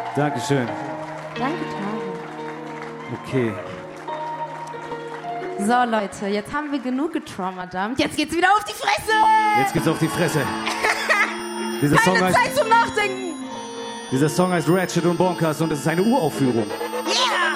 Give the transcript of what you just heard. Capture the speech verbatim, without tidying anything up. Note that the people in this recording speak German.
Dankeschön. Danke, Taro. Okay. So, Leute, jetzt haben wir genug getraumadumpt. Jetzt geht's wieder auf die Fresse! Jetzt geht's auf die Fresse. Dieser Keine Song heißt, Zeit zum Nachdenken! dieser Song heißt Ratchet und Bonkers und es ist eine Uraufführung.